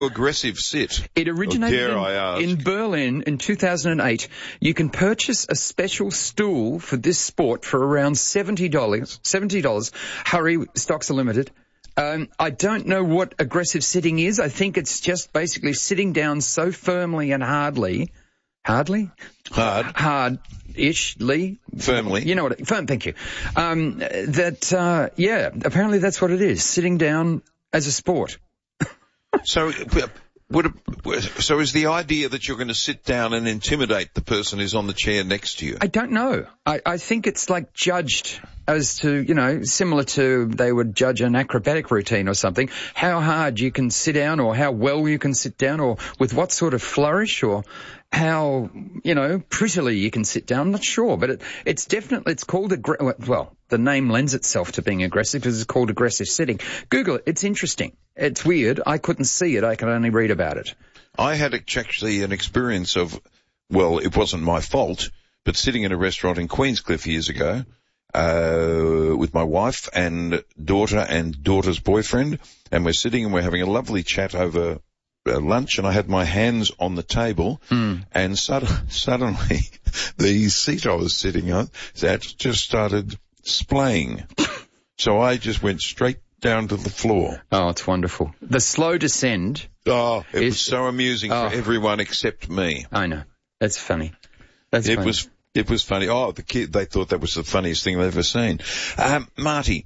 aggressive sit? It originated dare I ask? in Berlin in 2008. You can purchase a special stool for this sport for around $70. Hurry, stocks are limited. I don't know what aggressive sitting is. I think it's just basically sitting down so firmly and hardly. Hard-ishly. Firmly. You know what? Firm, thank you. Apparently that's what it is. Sitting down as a sport. So is the idea that you're going to sit down and intimidate the person who's on the chair next to you? I don't know. I think it's like judged as to, similar to they would judge an acrobatic routine or something, how hard you can sit down or how well you can sit down or with what sort of flourish or how, prettily you can sit down. I'm not sure, but it's called the name lends itself to being aggressive because it's called aggressive sitting. Google it. It's interesting. It's weird. I couldn't see it. I could only read about it. I had actually an experience of, it wasn't my fault, but sitting in a restaurant in Queenscliff years ago, with my wife and daughter's boyfriend, and we're sitting and we're having a lovely chat over lunch, and I had my hands on the table, and suddenly the seat I was sitting on just started splaying. So I just went straight down to the floor. Oh, it's wonderful. The slow descend. Oh, it was so amusing for everyone except me. I know. That's funny. It was funny. Oh, the kid, they thought that was the funniest thing they've ever seen. Marty.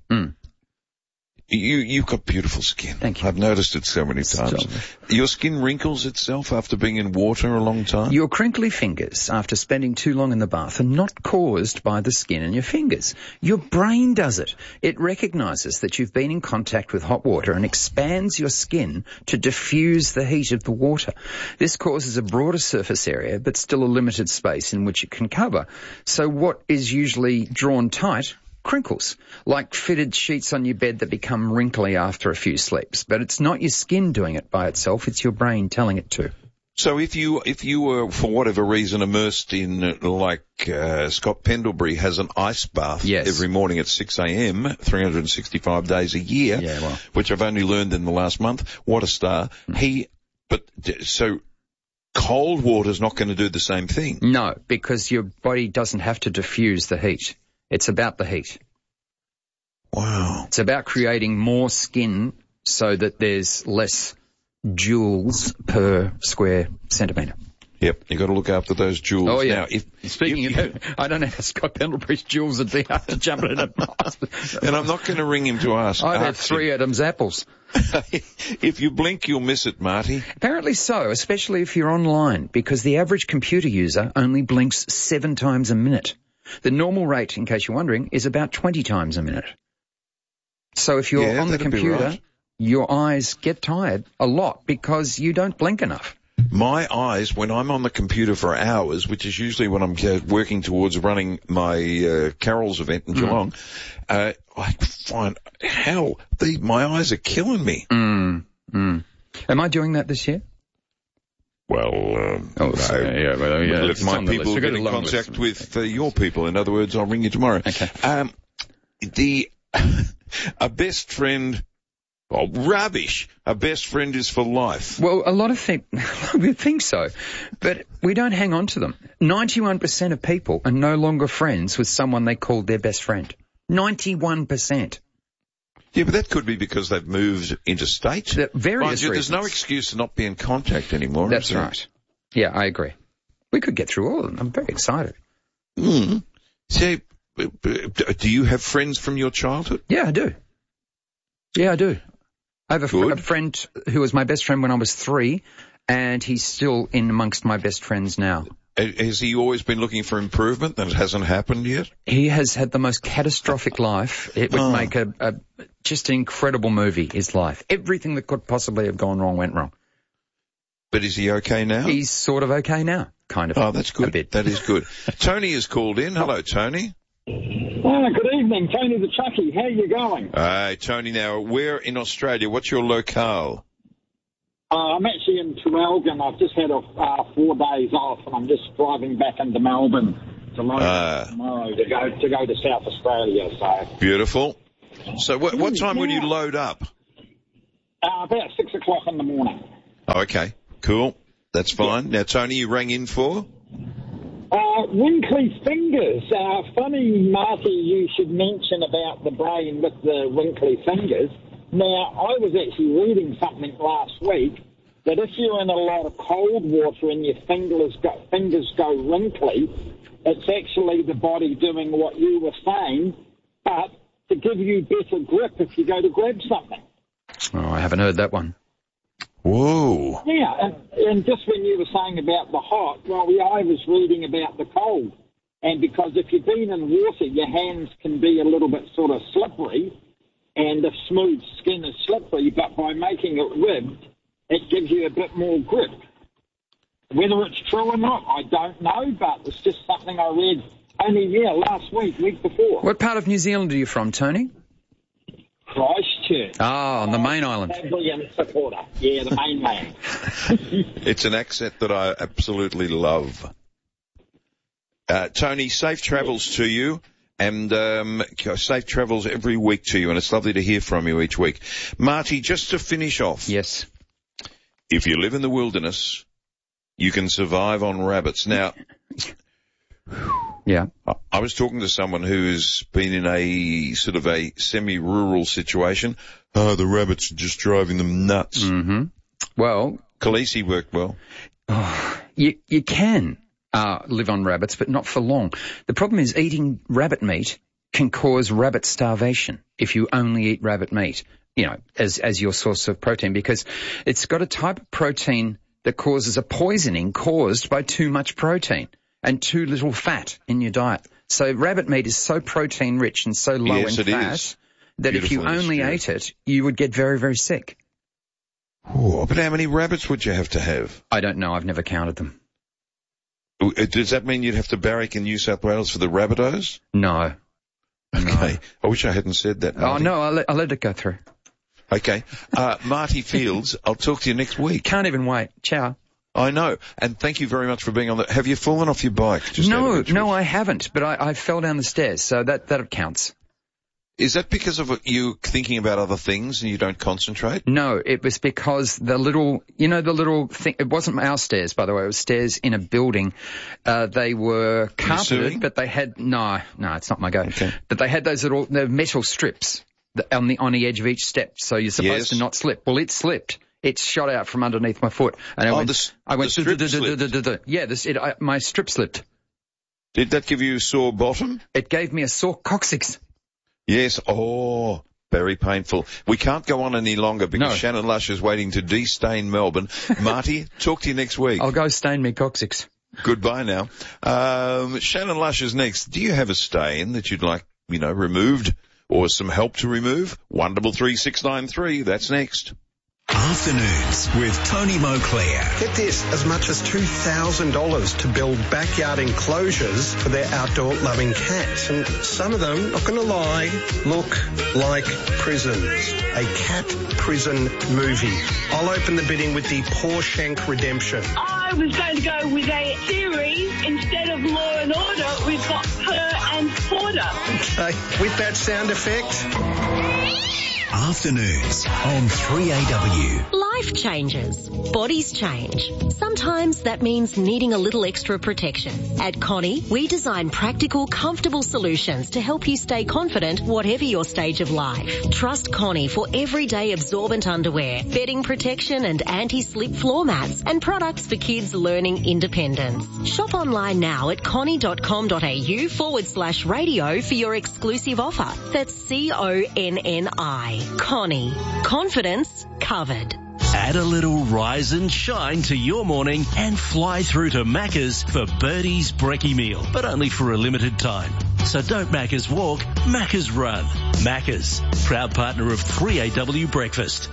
You've got beautiful skin. Thank you. I've noticed it so many times. Your skin wrinkles itself after being in water a long time? Your crinkly fingers after spending too long in the bath are not caused by the skin in your fingers. Your brain does it. It recognises that you've been in contact with hot water and expands your skin to diffuse the heat of the water. This causes a broader surface area, but still a limited space in which it can cover. So what is usually drawn tight, crinkles, like fitted sheets on your bed that become wrinkly after a few sleeps. But it's not your skin doing it by itself, it's your brain telling it to. So if you were, for whatever reason, immersed in, Scott Pendlebury has an ice bath every morning at 6 a.m., 365 days a year, which I've only learned in the last month, what a star. So cold water's not going to do the same thing? No, because your body doesn't have to diffuse the heat. It's about the heat. Wow. It's about creating more skin so that there's less joules per square centimetre. Yep, you've got to look after those joules. Oh, yeah. Now, Speaking of, I don't know how Scott Pendlebury's joules would be after jumping in a bath. And I'm not going to ring him to ask. I'd have 3 Adam's apples. If you blink, you'll miss it, Marty. Apparently so, especially if you're online, because the average computer user only blinks 7 times a minute. The normal rate, in case you're wondering, is about 20 times a minute. So if you're on the computer, your eyes get tired a lot because you don't blink enough. My eyes, when I'm on the computer for hours, which is usually when I'm working towards running my Carol's event in Geelong, I find my eyes are killing me. Am I doing that this year? Well, let my people get in contact with your people. In other words, I'll ring you tomorrow. Okay. A best friend, rubbish. A best friend is for life. Well, a lot of we think so, but we don't hang on to them. 91% of people are no longer friends with someone they called their best friend. 91%. Yeah, but that could be because they've moved interstate. Various reasons. There's no excuse to not be in contact anymore. That's right. Yeah, I agree. We could get through all of them. I'm very excited. So, do you have friends from your childhood? Yeah, I do. I have a friend who was my best friend when I was 3, and he's still in amongst my best friends now. Has he always been looking for improvement and it hasn't happened yet? He has had the most catastrophic life. It would make just an incredible movie, his life. Everything that could possibly have gone wrong went wrong. But is he okay now? He's sort of okay now, kind of. Oh, that's good. A bit. That is good. Tony has called in. Hello, Tony. Good evening, Tony the Chucky. How are you going? Hey, Tony, now, where in Australia? What's your locale? I'm actually in Traralgon. I've just had 4 days off, and I'm just driving back into Melbourne to load up tomorrow to go to South Australia. So beautiful. So what time would you load up? About 6 o'clock in the morning. Oh, okay. Cool. That's fine. Now, Tony, you rang in for? Wrinkly fingers. Funny, Marty, you should mention about the brain with the wrinkly fingers. Now, I was actually reading something last week that if you're in a lot of cold water and your fingers go wrinkly, it's actually the body doing what you were saying, but to give you better grip if you go to grab something. Oh, I haven't heard that one. Whoa. Yeah, and just when you were saying about the hot, well, yeah, I was reading about the cold. And because if you've been in water, your hands can be a little bit sort of slippery, and the smooth skin is slippery, but by making it ribbed, it gives you a bit more grip. Whether it's true or not, I don't know, but it's just something I read only, last week before. What part of New Zealand are you from, Tony? Christchurch. Oh, on the main island. Brilliant supporter. Yeah, the mainland. It's an accent that I absolutely love. Tony, safe travels to you, and safe travels every week to you, and it's lovely to hear from you each week. Marty, just to finish off. Yes. If you live in the wilderness, you can survive on rabbits. Now, yeah, I was talking to someone who's been in a sort of a semi-rural situation. Oh, the rabbits are just driving them nuts. Mm-hmm. Well, Khaleesi worked well. Oh, you can live on rabbits, but not for long. The problem is eating rabbit meat can cause rabbit starvation if you only eat rabbit meat, as your source of protein, because it's got a type of protein that causes a poisoning caused by too much protein and too little fat in your diet. So rabbit meat is so protein rich and so low in fat that if you only ate it, you would get very, very sick. Oh, but how many rabbits would you have to have? I don't know. I've never counted them. Does that mean you'd have to barrack in New South Wales for the Rabbitohs? No. Okay. No. I wish I hadn't said that, Marty. Oh, no, I'll let it go through. Okay. Marty Fields, I'll talk to you next week. Can't even wait. Ciao. I know. And thank you very much for being on the... Have you fallen off your bike? No, I haven't. But I fell down the stairs, so that counts. Is that because of you thinking about other things and you don't concentrate? No, it was because the little thing, it wasn't our stairs, by the way, it was stairs in a building. They were carpeted, but they had, no, it's not my go. Okay. But they had those little metal strips on the edge of each step, so you're supposed to not slip. Well, it slipped. It shot out from underneath my foot. And I went, my strip slipped. Did that give you a sore bottom? It gave me a sore coccyx. Yes. Oh, very painful. We can't go on any longer because Shannon Lush is waiting to de-stain Melbourne. Marty, talk to you next week. I'll go stain me coccyx. Goodbye now. Shannon Lush is next. Do you have a stain that you'd like, removed or some help to remove? 133693. That's next. Afternoons with Tony Moclair. Get this, as much as $2,000 to build backyard enclosures for their outdoor-loving cats. And some of them, not going to lie, look like prisons. A cat prison movie. I'll open the bidding with the Pawshank Redemption. I was going to go with a series. Instead of Law and Order, we've got Her and Porter. Okay, with that sound effect... Afternoons on 3AW. Life changes. Bodies change. Sometimes that means needing a little extra protection. At Connie, we design practical, comfortable solutions to help you stay confident whatever your stage of life. Trust Connie for everyday absorbent underwear, bedding protection and anti-slip floor mats, and products for kids learning independence. Shop online now at connie.com.au/radio for your exclusive offer. That's CONNI. Connie. Confidence covered. Add a little rise and shine to your morning and fly through to Macca's for Birdie's Brekkie meal, but only for a limited time. So don't Macca's walk, Macca's run. Macca's, proud partner of 3AW Breakfast.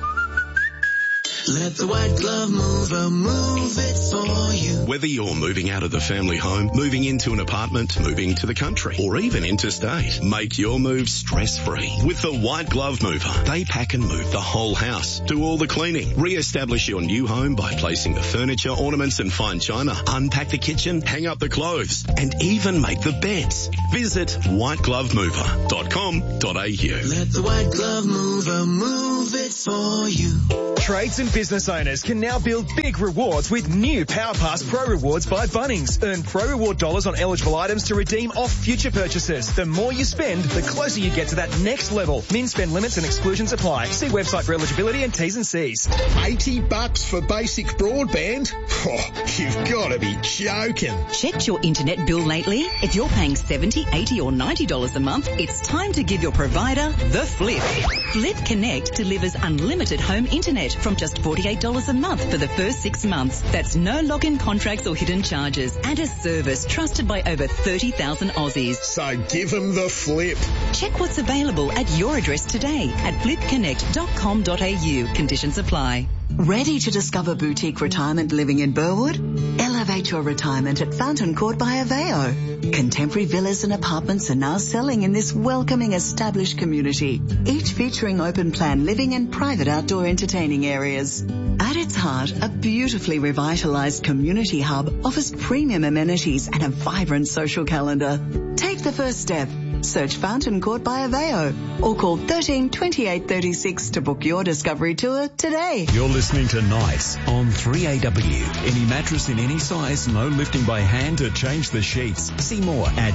Let the White Glove Mover move it for you. Whether you're moving out of the family home, moving into an apartment, moving to the country, or even interstate, make your move stress-free. With the White Glove Mover, they pack and move the whole house, do all the cleaning, re-establish your new home by placing the furniture, ornaments and fine china, unpack the kitchen, hang up the clothes, and even make the beds. Visit whiteglovemover.com.au. Let the White Glove Mover move it it for you. Trades and business owners can now build big rewards with new PowerPass Pro Rewards by Bunnings. Earn Pro Reward dollars on eligible items to redeem off future purchases. The more you spend, the closer you get to that next level. Min spend limits and exclusions apply. See website for eligibility and T's and C's. $80 for basic broadband? Oh, you've got to be joking. Checked your internet bill lately? If you're paying $70, $80 or $90 a month, it's time to give your provider the flip. Flip Connect delivers unlimited home internet from just $48 a month for the first 6 months. That's no login contracts or hidden charges and a service trusted by over 30,000 Aussies. So give them the flip. Check what's available at your address today at flipconnect.com.au. Conditions apply. Ready to discover boutique retirement living in Burwood? Elevate your retirement at Fountain Court by Aveo. Contemporary villas and apartments are now selling in this welcoming established community, each featuring open plan living and private outdoor entertaining areas. At its heart, a beautifully revitalised community hub offers premium amenities and a vibrant social calendar. Take the first step. Search Fountain Court by Aveo or call 13 28 36 to book your discovery tour today. You're listening to Nights on 3AW. Any mattress in any size, no lifting by hand to change the sheets. See more at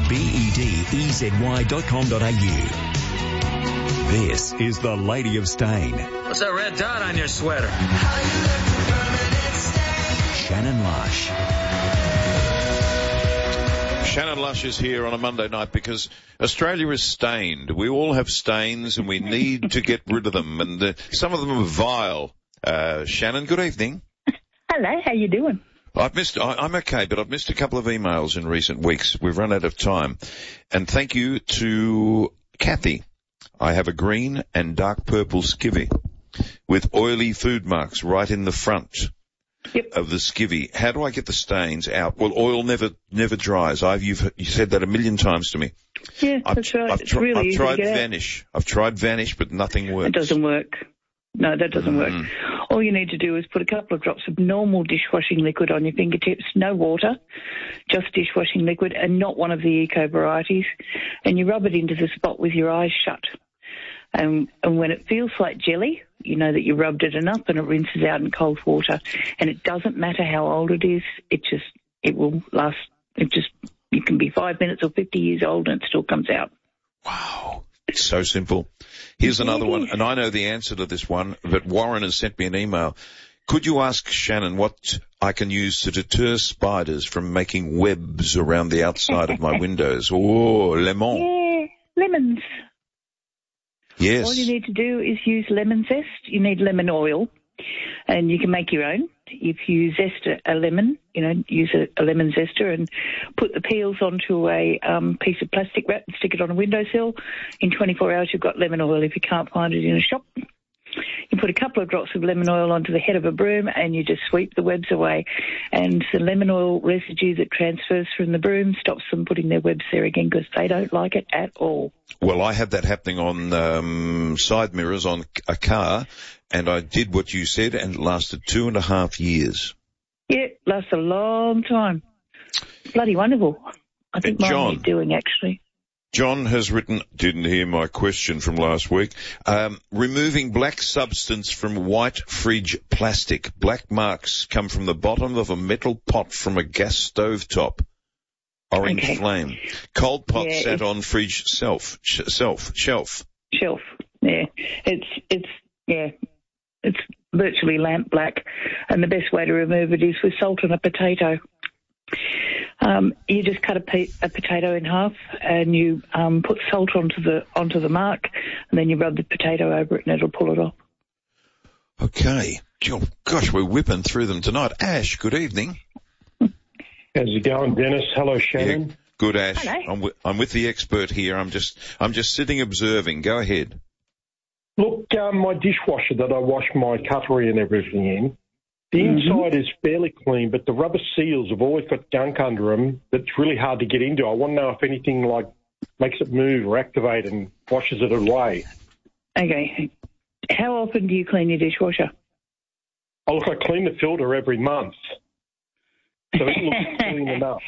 bedezy.com.au. This is the Lady of Stain. What's that red dot on your sweater? Shannon Lush. Shannon Lush is here on a Monday night because Australia is stained. We all have stains and we need to get rid of them. And some of them are vile. Shannon, good evening. Hello, how you doing? I'm okay, but I've missed a couple of emails in recent weeks. We've run out of time. And thank you to Kathy. I have a green and dark purple skivvy with oily food marks right in the front. Yep. Of the skivvy. How do I get the stains out? Well, oil never dries. You said that a million times to me. Yeah, that's right. I've tried Vanish. I've tried Vanish, but nothing works. It doesn't work. No, that doesn't work. All you need to do is put a couple of drops of normal dishwashing liquid on your fingertips, no water, just dishwashing liquid, and not one of the eco varieties, and you rub it into the spot with your eyes shut. And when it feels like jelly, you know that you rubbed it enough and it rinses out in cold water. And it doesn't matter how old it is, it will last, you can be 5 minutes or 50 years old and it still comes out. Wow. It's so simple. Here's another one, and I know the answer to this one, but Warren has sent me an email. Could you ask Shannon what I can use to deter spiders from making webs around the outside of my windows? Oh, lemon. Yeah, lemons. Yes. All you need to do is use lemon zest. You need lemon oil, and you can make your own. If you zest a lemon, use a lemon zester and put the peels onto a piece of plastic wrap and stick it on a windowsill. In 24 hours, you've got lemon oil if you can't find it in a shop. You put a couple of drops of lemon oil onto the head of a broom and you just sweep the webs away. And the lemon oil residue that transfers from the broom stops them putting their webs there again because they don't like it at all. Well, I had that happening on side mirrors on a car, and I did what you said, and it lasted 2.5 years. Yeah, it lasts a long time. Bloody wonderful. I think mine is doing, actually. John has written, didn't hear my question from last week, removing black substance from white fridge plastic. Black marks come from the bottom of a metal pot from a gas stove top. Orange flame. Cold pot sat on fridge shelf. Shelf. Yeah. It's virtually lamp black, and the best way to remove it is with salt on a potato. You just cut a potato in half, and you put salt onto the mark, and then you rub the potato over it, and it'll pull it off. Okay. Oh, gosh, we're whipping through them tonight. Ash, good evening. How's it going, Dennis? Hello, Shannon. Yeah, good, Ash. Hello. I'm with the expert here. I'm just sitting observing. Go ahead. Look, my dishwasher that I wash my cutlery and everything in, the inside is fairly clean, but the rubber seals have always got gunk under them that's really hard to get into. I want to know if anything makes it move or activate and washes it away. Okay. How often do you clean your dishwasher? Oh, look, I clean the filter every month. So it looks clean enough.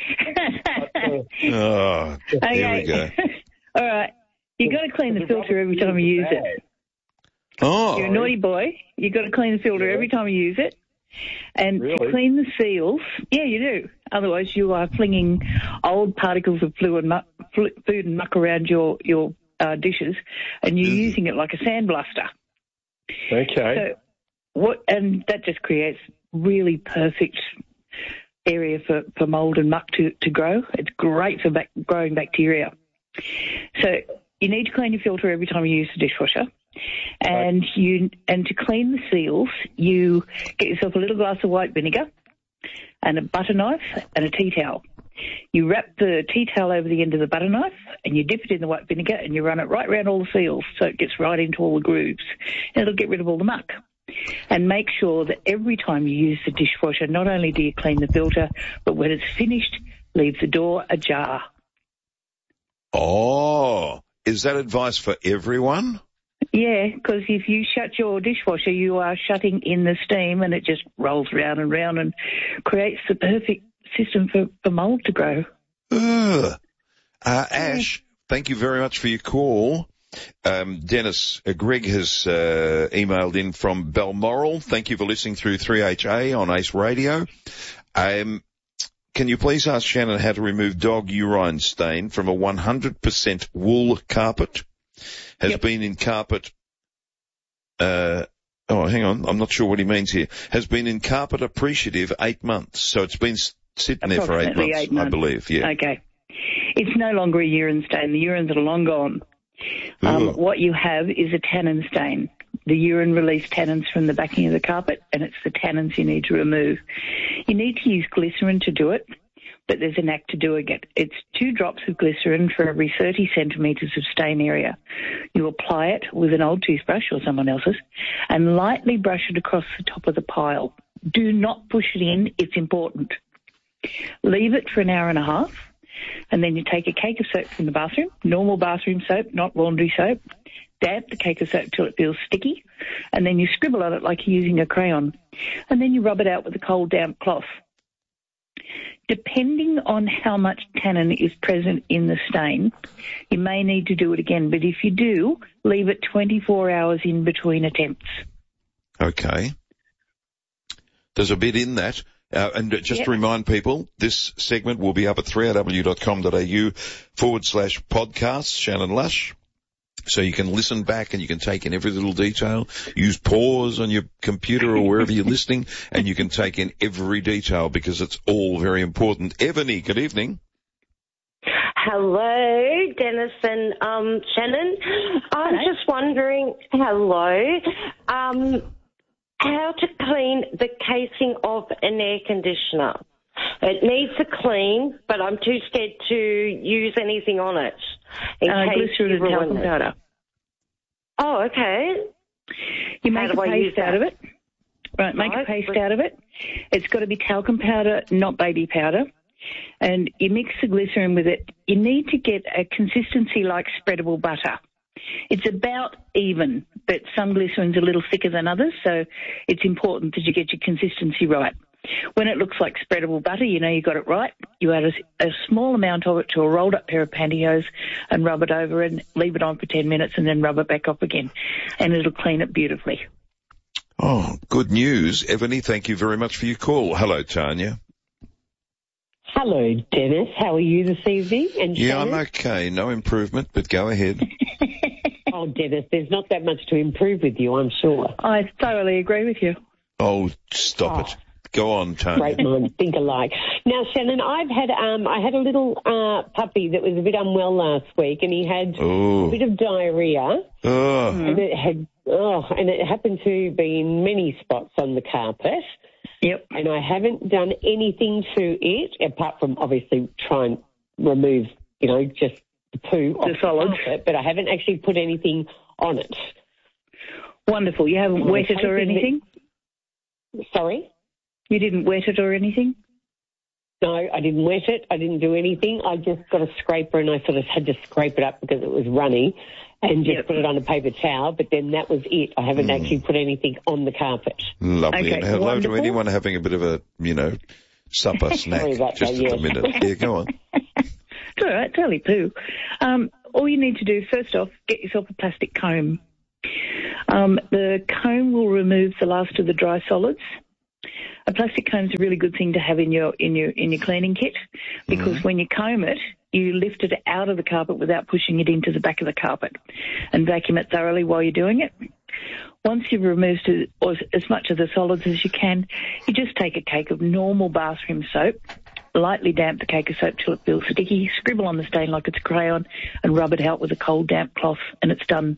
Here we go. All right. You've got to clean the filter every time you use it. Oh. You're a naughty boy. You've got to clean the filter every time you use it. And to clean the seals, yeah, you do. Otherwise, you are flinging old particles of food and muck around your dishes, and you're using it like a sandblaster. Okay. And that just creates really perfect area for mould and muck to grow. It's great for growing bacteria. So you need to clean your filter every time you use the dishwasher. And to clean the seals, you get yourself a little glass of white vinegar and a butter knife and a tea towel. You wrap the tea towel over the end of the butter knife and you dip it in the white vinegar and you run it right around all the seals so it gets right into all the grooves. And it'll get rid of all the muck. And make sure that every time you use the dishwasher, not only do you clean the filter, but when it's finished, leave the door ajar. Oh, is that advice for everyone? Yeah, because if you shut your dishwasher, you are shutting in the steam and it just rolls round and round and creates the perfect system for mould to grow. Ash, thank you very much for your call. Dennis, Greg has emailed in from Balmoral. Thank you for listening through 3HA on Ace Radio. Can you please ask Shannon how to remove dog urine stain from a 100% wool carpet? Has been in carpet, hang on, I'm not sure what he means here. Has been in carpet appreciative 8 months. So it's been sitting there for 8 months, I believe, yeah. Okay. It's no longer a urine stain. The urines are long gone. What you have is a tannin stain. The urine released tannins from the backing of the carpet, and it's the tannins you need to remove. You need to use glycerin to do it, but there's a knack to doing it. It's 2 drops of glycerin for every 30 centimetres of stain area. You apply it with an old toothbrush or someone else's and lightly brush it across the top of the pile. Do not push it in. It's important. Leave it for an hour and a half, and then you take a cake of soap from the bathroom, normal bathroom soap, not laundry soap, damp the cake of soap till it feels sticky, and then you scribble on it like you're using a crayon, and then you rub it out with a cold, damp cloth. Depending on how much tannin is present in the stain, you may need to do it again, but if you do, leave it 24 hours in between attempts. Okay. There's a bit in that. And just to remind people, this segment will be up at 3rw.com.au/podcasts, Shannon Lush. So you can listen back and you can take in every little detail. Use pause on your computer or wherever you're listening, and you can take in every detail because it's all very important. Ebony, good evening. Hello, Dennis and Shannon. I'm just wondering, how to clean the casing of an air conditioner. It needs a clean, but I'm too scared to use anything on it. Glycerin and talcum powder. Oh, okay. You make a paste out of it. Right, make a paste out of it. It's got to be talcum powder, not baby powder. And you mix the glycerin with it. You need to get a consistency like spreadable butter. It's about even, but some glycerin's a little thicker than others, so it's important that you get your consistency right. When it looks like spreadable butter, you know you got it right. You add a small amount of it to a rolled up pair of pantyhose and rub it over and leave it on for 10 minutes and then rub it back off again, and it'll clean it beautifully. Oh, good news. Ebony, thank you very much for your call. Hello, Tanya. Hello, Dennis. How are you this evening? And yeah, I'm okay. No improvement, but go ahead. Oh, Dennis, there's not that much to improve with you, I'm sure. I thoroughly agree with you. Oh, stop it. Go on, Tony. Great minds think alike. Now, Shannon, I had a little puppy that was a bit unwell last week, and he had a bit of diarrhea. And it happened to be in many spots on the carpet. Yep. And I haven't done anything to it, apart from obviously try and remove, just the poo off the carpet, but I haven't actually put anything on it. Wonderful. You haven't wet it or anything? Sorry? You didn't wet it or anything? No, I didn't wet it. I didn't do anything. I just got a scraper and I sort of had to scrape it up because it was runny and just put it on a paper towel, but then that was it. I haven't actually put anything on the carpet. Lovely. Okay, and hello wonderful. to anyone having a bit of a, supper snack just at the minute. Yeah, go on. It's all right. It's only poo. All you need to do, first off, get yourself a plastic comb The comb will remove the last of the dry solids. A plastic comb is a really good thing to have in your cleaning kit, because when you comb it, you lift it out of the carpet without pushing it into the back of the carpet, and vacuum it thoroughly while you're doing it. Once you've removed as much of the solids as you can, you just take a cake of normal bathroom soap, lightly damp the cake of soap till it feels sticky, scribble on the stain like it's a crayon, and rub it out with a cold damp cloth, and it's done.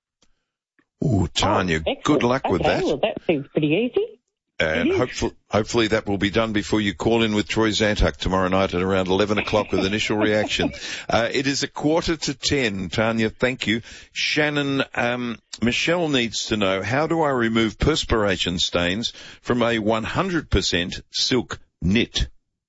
Ooh, Tanya, good luck with that. Well, that seems pretty easy. And hopefully that will be done before you call in with Troy Zantuck tomorrow night at around 11 o'clock with initial reaction. It is 9:45, Tanya. Thank you. Shannon, Michelle needs to know, how do I remove perspiration stains from a 100% silk knit?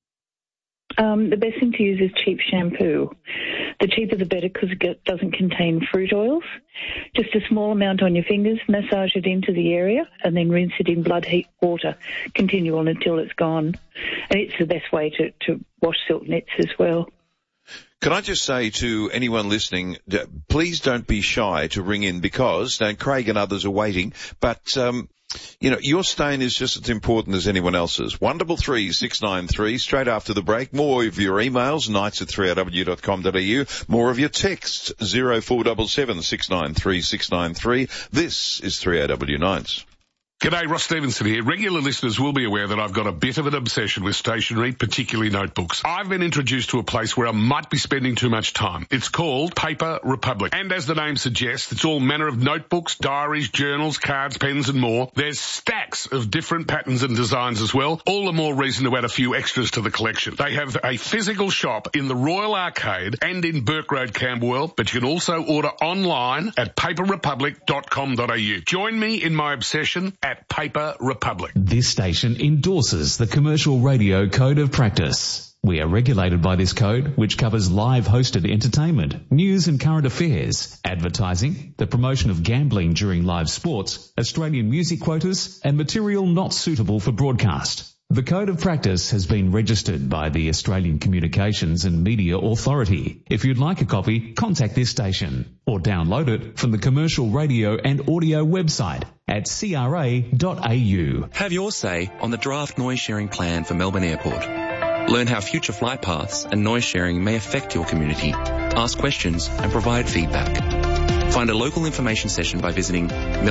The best thing to use is cheap shampoo. The cheaper the better, because it doesn't contain fruit oils. Just a small amount on your fingers, massage it into the area, and then rinse it in blood heat water. Continue on until it's gone. And it's the best way to wash silk knits as well. Can I just say to anyone listening, please don't be shy to ring in, because Craig and others are waiting, but your stain is just as important as anyone else's. 133 693, straight after the break. More of your emails, nights@3rw.com.au. More of your texts, 0477 693 693. This is 3RW Nights. G'day, Ross Stevenson here. Regular listeners will be aware that I've got a bit of an obsession with stationery, particularly notebooks. I've been introduced to a place where I might be spending too much time. It's called Paper Republic. And as the name suggests, it's all manner of notebooks, diaries, journals, cards, pens and more. There's stacks of different patterns and designs as well. All the more reason to add a few extras to the collection. They have a physical shop in the Royal Arcade and in Burke Road, Camberwell, but you can also order online at paperrepublic.com.au. Join me in my obsession at Paper Republic. This station endorses the Commercial Radio Code of Practice. We are regulated by this code, which covers live hosted entertainment, news and current affairs, advertising, the promotion of gambling during live sports, Australian music quotas, and material not suitable for broadcast. The Code of Practice has been registered by the Australian Communications and Media Authority. If you'd like a copy, contact this station or download it from the Commercial Radio and Audio website at cra.au. Have your say on the draft noise sharing plan for Melbourne Airport. Learn how future flight paths and noise sharing may affect your community. Ask questions and provide feedback. Find a local information session by visiting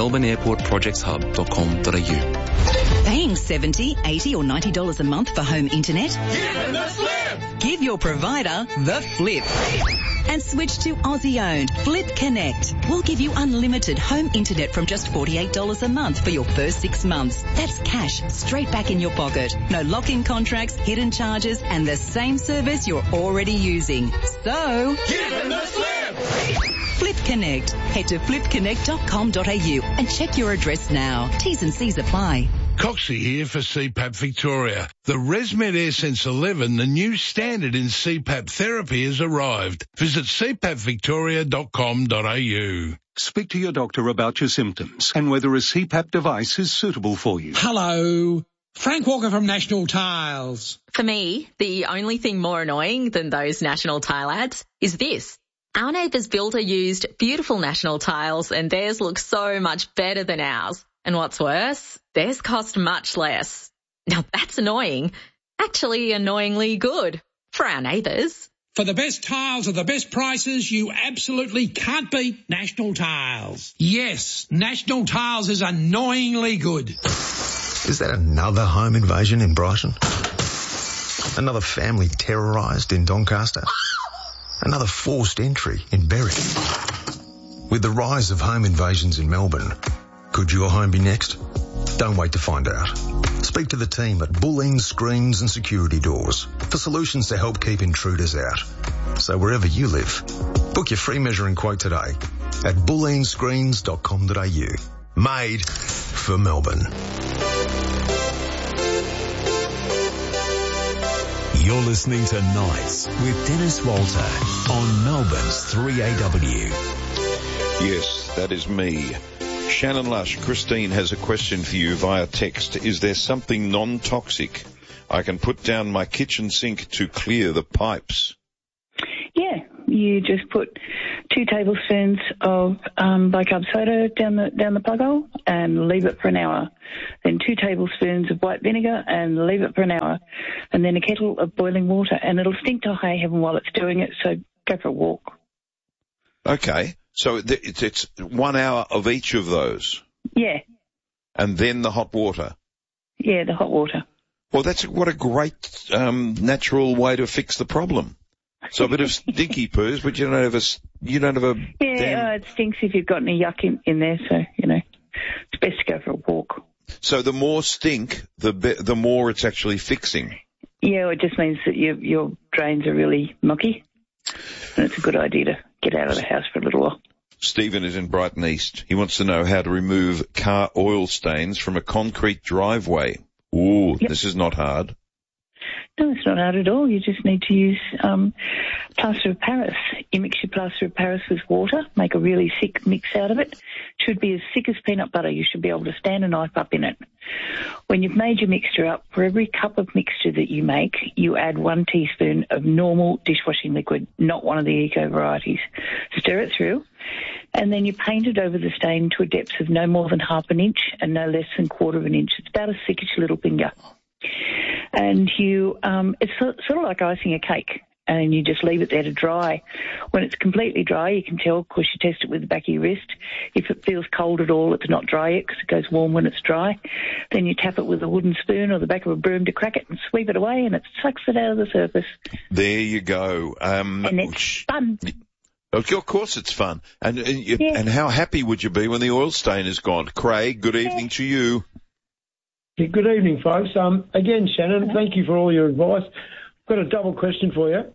melbourneairportprojectshub.com.au. Paying $70, $80 or $90 a month for home internet? Give them the slip! Give your provider the flip. And switch to Aussie-owned Flip Connect. We'll give you unlimited home internet from just $48 a month for your first 6 months. That's cash straight back in your pocket. No lock-in contracts, hidden charges, and the same service you're already using. So, give them the slip! Flip Connect. Head to flipconnect.com.au and check your address now. T's and C's apply. Coxie here for CPAP Victoria. The ResMed AirSense 11, the new standard in CPAP therapy, has arrived. Visit cpapvictoria.com.au. Speak to your doctor about your symptoms and whether a CPAP device is suitable for you. Hello. Frank Walker from National Tiles. For me, the only thing more annoying than those National Tile ads is this. Our neighbour's builder used beautiful National Tiles and theirs looks so much better than ours. And what's worse, theirs cost much less. Now that's annoying. Actually annoyingly good for our neighbours. For the best tiles at the best prices, you absolutely can't beat National Tiles. Yes, National Tiles is annoyingly good. Is that another home invasion in Brighton? Another family terrorised in Doncaster? Another forced entry in Berwick? With the rise of home invasions in Melbourne, could your home be next? Don't wait to find out. Speak to the team at Bulleen Screens and Security Doors for solutions to help keep intruders out. So wherever you live, book your free measuring quote today at bulleenscreens.com.au. Made for Melbourne. You're listening to Nights with Dennis Walter on Melbourne's 3AW. Yes, that is me. Shannon Lush, Christine has a question for you via text. Is there something non-toxic I can put down my kitchen sink to clear the pipes? Yeah, you just put 2 tablespoons of bicarb soda down the plug hole and leave it for an hour. Then 2 tablespoons of white vinegar and leave it for an hour. And then a kettle of boiling water, and it'll stink to high heaven while it's doing it, so go for a walk. Okay, so it's 1 hour of each of those? Yeah. And then the hot water? Yeah, the hot water. Well, what a great natural way to fix the problem. So a bit of stinky poos, but you don't have a Yeah, it stinks if you've got any yuck in there, so, it's best to go for a walk. So the more stink, the more it's actually fixing. Yeah, it just means that your drains are really mucky, and it's a good idea to get out of the house for a little while. Stephen is in Brighton East. He wants to know how to remove car oil stains from a concrete driveway. Ooh, yep. This is not hard. No, it's not hard at all. You just need to use plaster of Paris. You mix your plaster of Paris with water, make a really thick mix out of it. It should be as thick as peanut butter. You should be able to stand a knife up in it. When you've made your mixture up, for every cup of mixture that you make, you add 1 teaspoon of normal dishwashing liquid, not one of the eco varieties. Stir it through, and then you paint it over the stain to a depth of no more than half an inch and no less than 1/4 of an inch. It's about as thick as your little finger. And it's sort of like icing a cake, and you just leave it there to dry. When it's completely dry, you can tell, because you test it with the back of your wrist. If it feels cold at all, it's not dry yet, because it goes warm when it's dry. Then you tap it with a wooden spoon or the back of a broom to crack it and sweep it away, and it sucks it out of the surface. There you go. And it's fun. Of course it's fun. And how happy would you be when the oil stain is gone? Craig, good evening to you. Good evening, folks. Again, Shannon, thank you for all your advice. I've got a double question for you.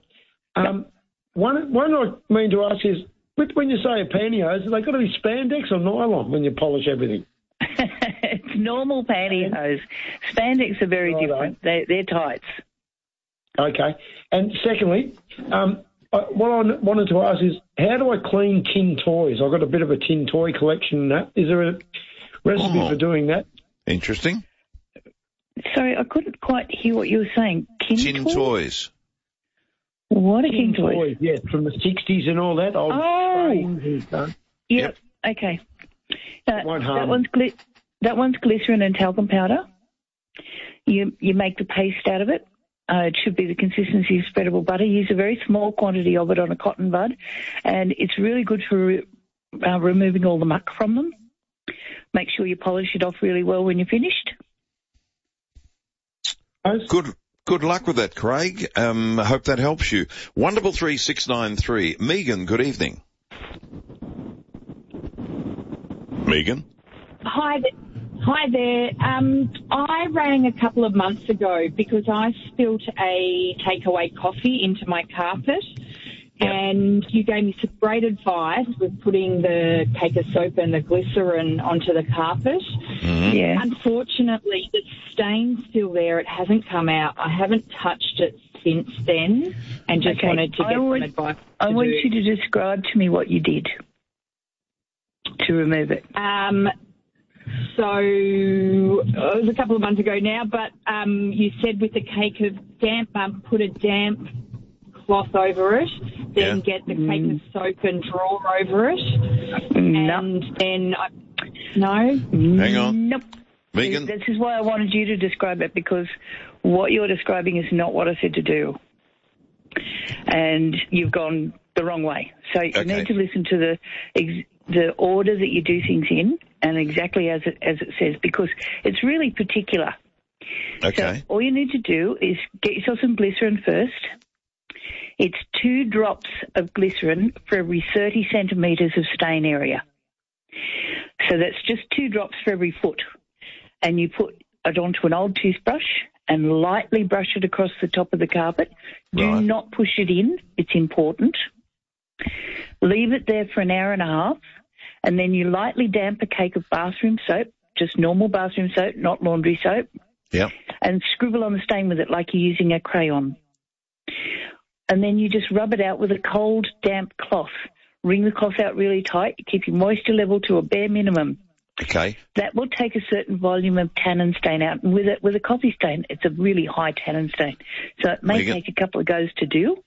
One I mean to ask is, when you say a pantyhose, have they got to be spandex or nylon when you polish everything? It's normal pantyhose. Spandex are very different. They're tights. Okay. And secondly, what I wanted to ask is, how do I clean tin toys? I've got a bit of a tin toy collection. Is there a recipe for doing that? Interesting. Sorry, I couldn't quite hear what you were saying. Tin toys. What are tin toys? Yeah, from the 60s and all that. Old trains and stuff. Yep. Okay. That one's glycerin and talcum powder. You make the paste out of it. It should be the consistency of spreadable butter. Use a very small quantity of it on a cotton bud, and it's really good for removing all the muck from them. Make sure you polish it off really well when you're finished. Good luck with that, Craig. I hope that helps you. 133-693. Megan, good evening. Megan? Hi there. I rang a couple of months ago because I spilt a takeaway coffee into my carpet. Yep. And you gave me some great advice with putting the cake of soap and the glycerin onto the carpet. Mm-hmm. Yeah. Unfortunately, the stain's still there. It hasn't come out. I haven't touched it since then, and just wanted to get some advice. I want you to describe to me what you did to remove it. So it was a couple of months ago now, but you said with the cake of damp, put a damp cloth over it, then get the cake of soap and draw over it, and then Hang on. Nope. Megan? This is why I wanted you to describe it, because what you're describing is not what I said to do, and you've gone the wrong way. So you need to listen to the order that you do things in, and exactly as it says, because it's really particular. Okay. So all you need to do is get yourself some glycerin first. It's 2 drops of glycerin for every 30 centimetres of stain area. So that's just 2 drops for every foot. And you put it onto an old toothbrush and lightly brush it across the top of the carpet. Do not push it in. It's important. Leave it there for an hour and a half, and then you lightly damp a cake of bathroom soap, just normal bathroom soap, not laundry soap. Yep. And scribble on the stain with it like you're using a crayon. And then you just rub it out with a cold, damp cloth. Wring the cloth out really tight. Keep your moisture level to a bare minimum. Okay. That will take a certain volume of tannin stain out. And with a coffee stain, it's a really high tannin stain. So it may take a couple of goes to do.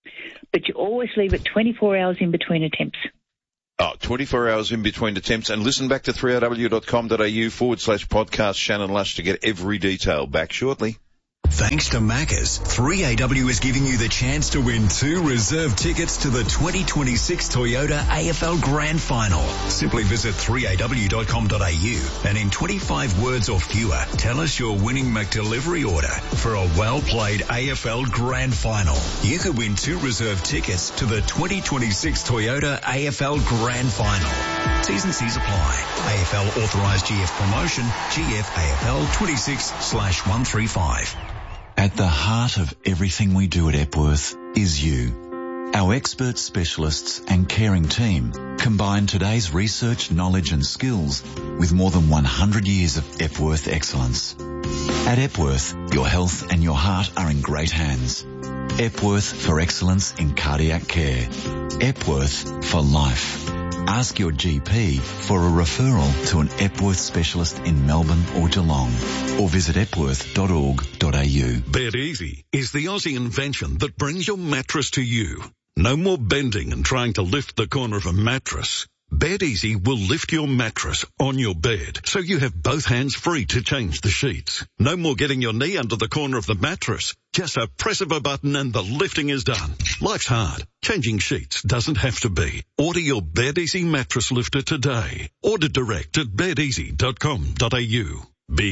But you always leave it 24 hours in between attempts. Oh, 24 hours in between attempts. And listen back to 3aw.com.au/podcast Shannon Lush to get every detail. Back shortly. Thanks to Macca's, 3AW is giving you the chance to win 2 reserve tickets to the 2026 Toyota AFL Grand Final. Simply visit 3aw.com.au and in 25 words or fewer, tell us your winning McDelivery order for a well-played AFL Grand Final. You could win 2 reserve tickets to the 2026 Toyota AFL Grand Final. T's and C's apply. AFL authorised GF promotion, GF AFL 26/135. At the heart of everything we do at Epworth is you. Our expert specialists and caring team combine today's research, knowledge and skills with more than 100 years of Epworth excellence. At Epworth, your health and your heart are in great hands. Epworth for excellence in cardiac care. Epworth for life. Ask your GP for a referral to an Epworth specialist in Melbourne or Geelong, or visit epworth.org.au. Bed Easy is the Aussie invention that brings your mattress to you. No more bending and trying to lift the corner of a mattress. Bed Easy will lift your mattress on your bed, so you have both hands free to change the sheets. No more getting your knee under the corner of the mattress. Just a press of a button and the lifting is done. Life's hard. Changing sheets doesn't have to be. Order your Bed Easy mattress lifter today. Order direct at bedeasy.com.au.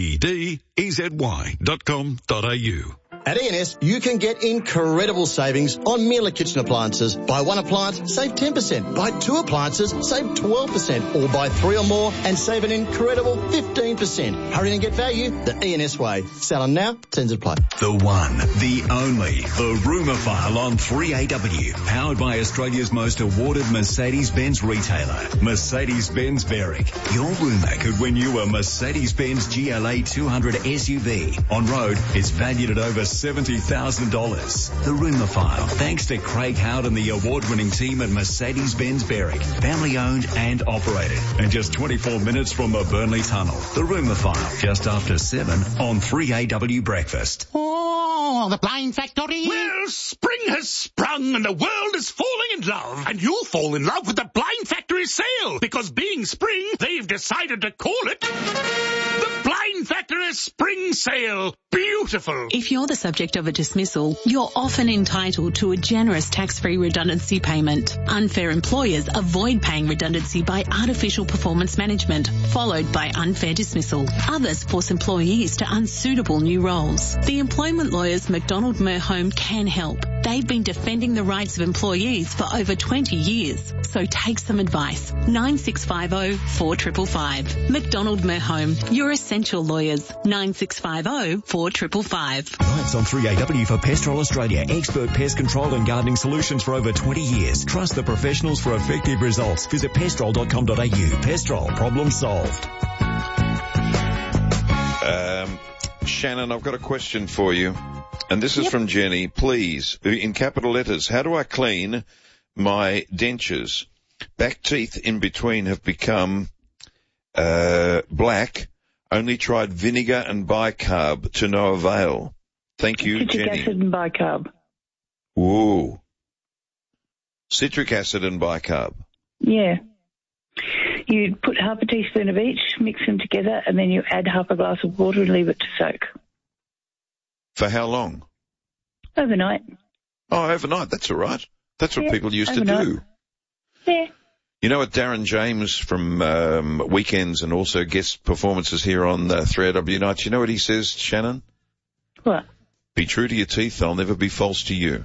BDEZY.com.au. At E&S, you can get incredible savings on Miele kitchen appliances. Buy 1 appliance, save 10%. Buy 2 appliances, save 12%. Or buy 3 or more and save an incredible 15%. Hurry and get value the E&S way. Sell them now, terms apply. The one, the only, the Rumour File on 3AW. Powered by Australia's most awarded Mercedes-Benz retailer, Mercedes-Benz Berwick. Your rumour could win you a Mercedes-Benz GLA 200 SUV. On road, it's valued at over $70,000. The Rumour File, thanks to Craig Howard and the award-winning team at Mercedes-Benz Berwick. Family owned and operated. And just 24 minutes from the Burnley Tunnel. The Rumour File, just after 7 on 3AW Breakfast. Oh, the Blind Factory. Well, spring has sprung and the world is falling in love. And you'll fall in love with the Blind Factory sale. Because being spring, they've decided to call it the Blind Factory Spring Sale. Beautiful. If you're the subject of a dismissal, you're often entitled to a generous tax-free redundancy payment. Unfair employers avoid paying redundancy by artificial performance management, followed by unfair dismissal. Others force employees to unsuitable new roles. The employment lawyers McDonald Merhome can help. They've been defending the rights of employees for over 20 years. So take some advice. 9650 4555. McDonald Merhome, your essential lawyers. 9650 4555. Rights on 3AW for Pestrol Australia. Expert pest control and gardening solutions for over 20 years. Trust the professionals for effective results. Visit pestrol.com.au. Pestrol, problem solved. Shannon, I've got a question for you. And this is from Jenny. Please, in capital letters, how do I clean my dentures? Back teeth in between have become black. Only tried vinegar and bicarb to no avail. Thank you, Jenny. Citric acid and bicarb. Ooh. Citric acid and bicarb. Yeah. You put half a teaspoon of each, mix them together, and then you add half a glass of water and leave it to soak. For how long? Overnight. Oh, overnight. That's all right. That's what people used to do. Yeah. You know what, Darren James from Weekends and also guest performances here on 3AW Nights, you know what he says, Shannon? What? Be true to your teeth, they'll never be false to you.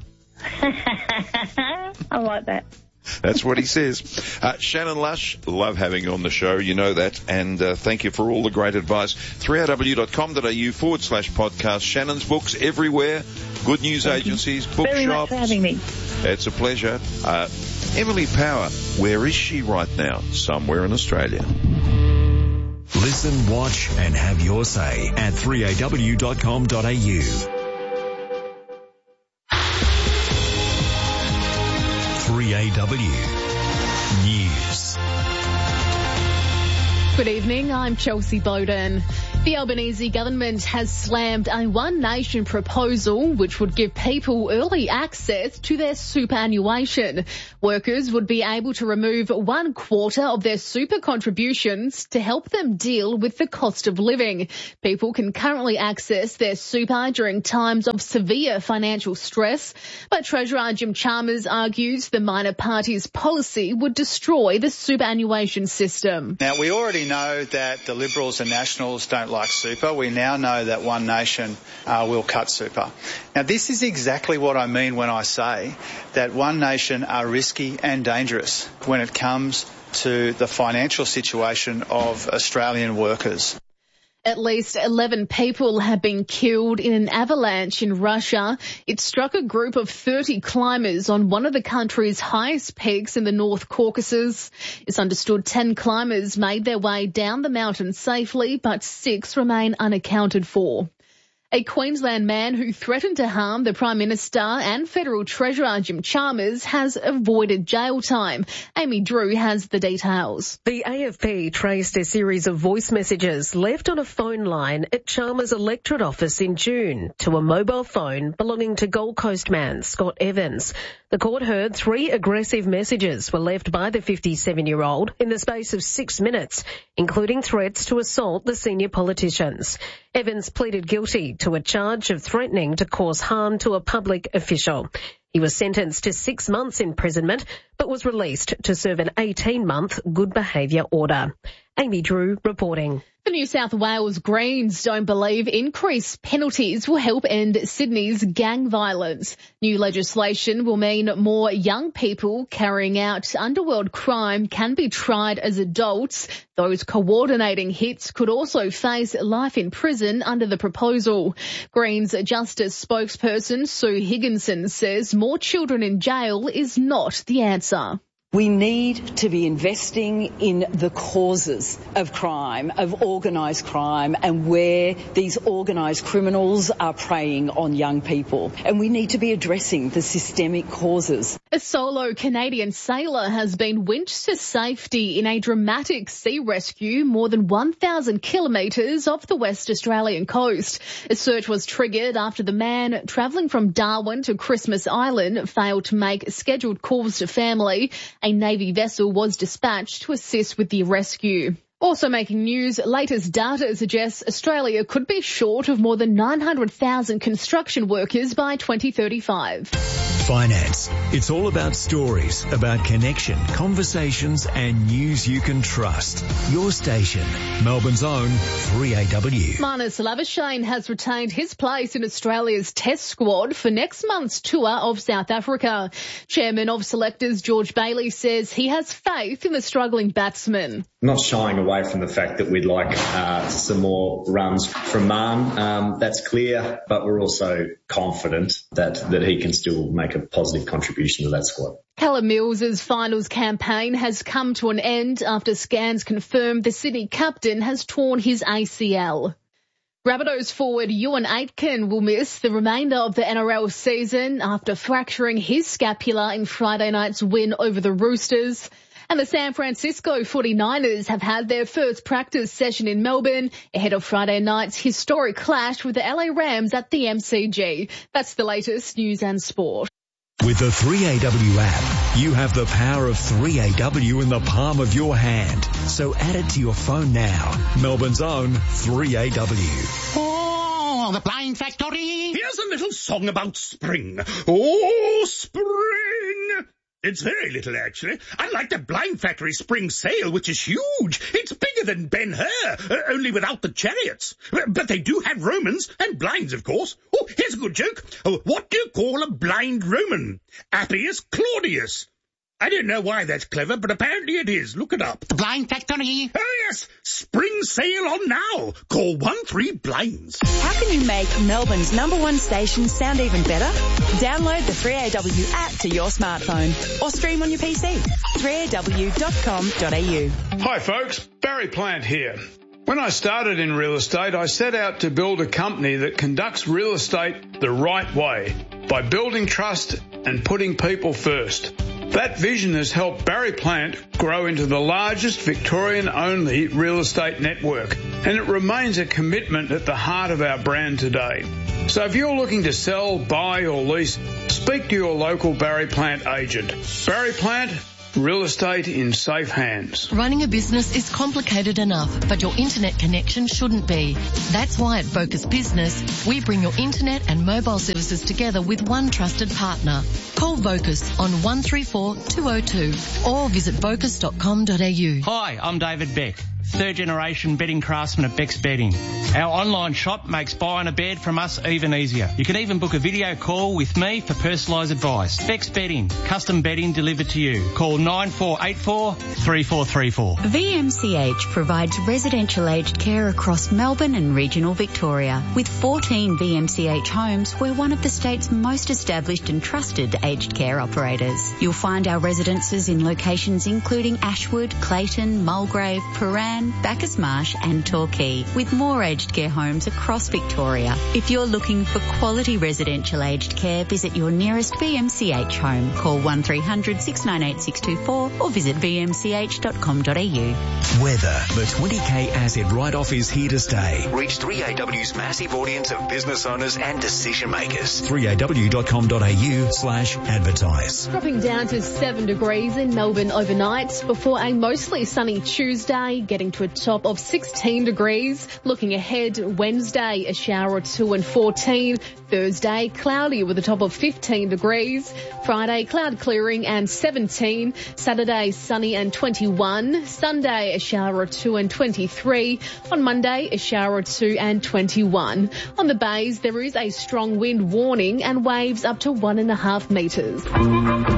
I like that. That's what he says. Shannon Lush, love having you on the show, you know that, and thank you for all the great advice. 3aw.com.au/podcast. Shannon's books everywhere, good news agencies, bookshops. Very much for having me. It's a pleasure. Emily Power, where is she right now? Somewhere in Australia. Listen, watch and have your say at 3aw.com.au. 3AW News. Good evening, I'm Chelsea Bowden. The Albanese government has slammed a One Nation proposal which would give people early access to their superannuation. Workers would be able to remove 1/4 of their super contributions to help them deal with the cost of living. People can currently access their super during times of severe financial stress, but Treasurer Jim Chalmers argues the minor party's policy would destroy the superannuation system. Now, we already know that the Liberals and Nationals don't like super. We now know that One Nation will cut super. Now, this is exactly what I mean when I say that One Nation are risky and dangerous when it comes to the financial situation of Australian workers. At least 11 people have been killed in an avalanche in Russia. It struck a group of 30 climbers on one of the country's highest peaks in the North Caucasus. It's understood 10 climbers made their way down the mountain safely, but 6 remain unaccounted for. A Queensland man who threatened to harm the Prime Minister and Federal Treasurer Jim Chalmers has avoided jail time. Amy Drew has the details. The AFP traced a series of voice messages left on a phone line at Chalmers' electorate office in June to a mobile phone belonging to Gold Coast man Scott Evans. The court heard 3 aggressive messages were left by the 57-year-old in the space of 6 minutes, including threats to assault the senior politicians. Evans pleaded guilty to a charge of threatening to cause harm to a public official. He was sentenced to 6 months imprisonment, but was released to serve an 18-month good behaviour order. Amy Drew reporting. The New South Wales Greens don't believe increased penalties will help end Sydney's gang violence. New legislation will mean more young people carrying out underworld crime can be tried as adults. Those coordinating hits could also face life in prison under the proposal. Greens Justice spokesperson Sue Higginson says more children in jail is not the answer. We need to be investing in the causes of crime, of organised crime, and where these organised criminals are preying on young people. And we need to be addressing the systemic causes. A solo Canadian sailor has been winched to safety in a dramatic sea rescue more than 1,000 kilometres off the West Australian coast. A search was triggered after the man travelling from Darwin to Christmas Island failed to make scheduled calls to family. A Navy vessel was dispatched to assist with the rescue. Also making news, latest data suggests Australia could be short of more than 900,000 construction workers by 2035. Finance. It's all about stories, about connection, conversations and news you can trust. Your station, Melbourne's own 3AW. Marnus Labuschagne has retained his place in Australia's test squad for next month's tour of South Africa. Chairman of selectors George Bailey says he has faith in the struggling batsman. Not shying away from the fact that we'd like some more runs from Marn. That's clear, but we're also confident that he can still make a positive contribution to that squad. Callum Mills' finals campaign has come to an end after scans confirmed the Sydney captain has torn his ACL. Rabbitohs forward Ewan Aitken will miss the remainder of the NRL season after fracturing his scapula in Friday night's win over the Roosters. And the San Francisco 49ers have had their first practice session in Melbourne ahead of Friday night's historic clash with the LA Rams at the MCG. That's the latest news and sport. With the 3AW app, you have the power of 3AW in the palm of your hand. So add it to your phone now. Melbourne's own 3AW. Oh, the Blind Factory. Here's a little song about spring. Oh, spring! It's very little, actually. Unlike the Blind Factory Spring Sale, which is huge. It's bigger than Ben-Hur, only without the chariots. But they do have Romans and blinds, of course. Oh, here's a good joke. What do you call a blind Roman? Appius Claudius. I don't know why that's clever, but apparently it is. Look it up. The Blind Factory. Oh, yes. Spring sale on now. Call 13-BLINDS. How can you make Melbourne's #1 station sound even better? Download the 3AW app to your smartphone or stream on your PC. 3aw.com.au. Hi, folks. Barry Plant here. When I started in real estate, I set out to build a company that conducts real estate the right way by building trust and putting people first. That vision has helped Barry Plant grow into the largest Victorian-only real estate network, and it remains a commitment at the heart of our brand today. So if you're looking to sell, buy or lease, speak to your local Barry Plant agent. Barry Plant, real estate in safe hands. Running a business is complicated enough, but your internet connection shouldn't be. That's why at Vocus Business, we bring your internet and mobile services together with one trusted partner. Call Vocus on 134 202 or visit vocus.com.au. Hi, I'm David Beck, third generation bedding craftsman at Beck's Bedding. Our online shop makes buying a bed from us even easier. You can even book a video call with me for personalised advice. Beck's Bedding, custom bedding delivered to you. Call 9484 3434. VMCH provides residential aged care across Melbourne and regional Victoria. With 14 VMCH homes, we're one of the state's most established and trusted aged care operators. You'll find our residences in locations including Ashwood, Clayton, Mulgrave, Paran, Bacchus Marsh and Torquay, with more aged care homes across Victoria. If you're looking for quality residential aged care, visit your nearest VMCH home. Call 1300 698 624 or visit vmch.com.au. Weather. The 20k asset write-off is here to stay. Reach 3AW's massive audience of business owners and decision makers. 3aw.com.au/advertise. Dropping down to 7 degrees in Melbourne overnight before a mostly sunny Tuesday, getting to a top of 16 degrees. Looking ahead, Wednesday, a shower or two and 14. Thursday, cloudy with a top of 15 degrees. Friday, cloud clearing and 17. Saturday, sunny and 21. Sunday, a shower or two and 23. On Monday, a shower or two and 21. On the bays, there is a strong wind warning and waves up to 1.5 metres.